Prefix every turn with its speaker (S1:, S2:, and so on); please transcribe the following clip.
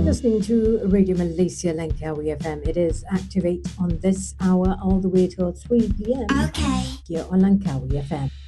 S1: listening to Radio Malaysia Langkawi FM. It is Activate on this hour all the way till 3 p.m.
S2: Okay.
S1: here on Langkawi FM.